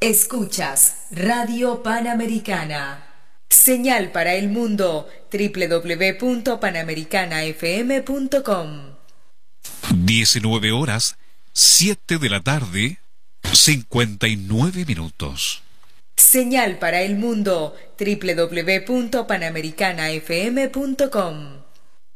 Escuchas Radio Panamericana. Señal para el mundo www.panamericanafm.com. 19 horas, 7 de la tarde, 59 minutos. Señal para el mundo www.panamericanafm.com.